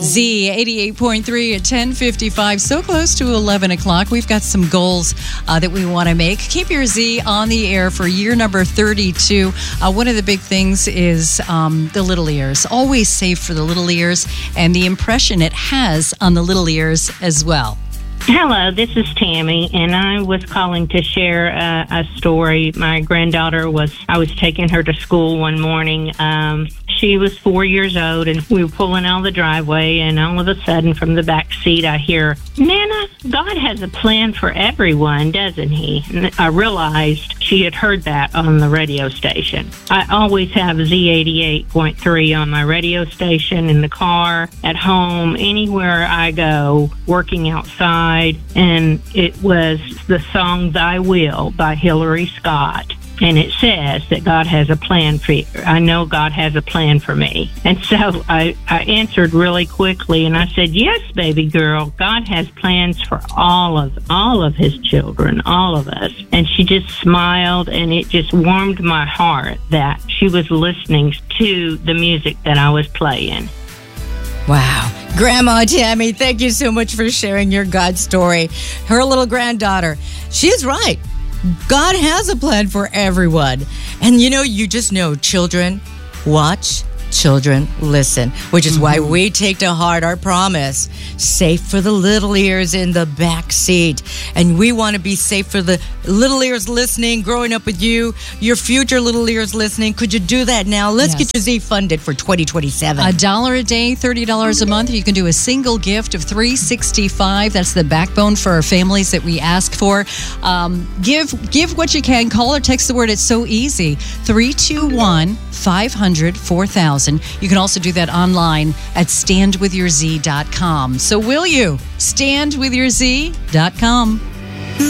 Z 88.3 at 10:55. So close to 11 o'clock. We've got some goals that we want to make. Keep your Z on the air for year number 32. One of the big things is the little ears. Always safe for the little ears and the impression it has on the little ears as well. Hello, this is Tammy, and I was calling to share a story. My granddaughter I was taking her to school one morning. She was 4 years old, and we were pulling out of the driveway, and all of a sudden, from the back seat, I hear, "Nana, God has a plan for everyone, doesn't he?" And I realized she had heard that on the radio station. I always have Z88.3 on my radio station, in the car, at home, anywhere I go, working outside, and it was the song "Thy Will" by Hillary Scott. And it says that God has a plan for you. I know God has a plan for me. And so I answered really quickly, and I said, "Yes, baby girl, God has plans for all of his children, all of us." And she just smiled, and it just warmed my heart that she was listening to the music that I was playing. Wow. Grandma Tammy, thank you so much for sharing your God story. Her little granddaughter, she's right. God has a plan for everyone. And you just know, children watch, children listen, which is why we take to heart our promise. Safe for the little ears in the back seat. And we want to be safe for the little ears listening, growing up with you, your future little ears listening. Could you do that now? Let's get your Z funded for 2027. $1 a day, $30 a month. You can do a single gift of $365. That's the backbone for our families that we ask for. Give what you can. Call or text the word. It's so easy. 321-500-4000. You can also do that online at standwithyourz.com. So will you? Standwithyourz.com.